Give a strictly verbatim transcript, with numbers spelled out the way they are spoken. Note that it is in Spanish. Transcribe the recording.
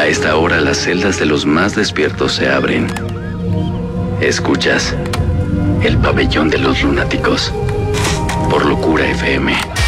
A esta hora las celdas de los más despiertos se abren. Escuchas El Pabellón de los Lunáticos por Locura F M.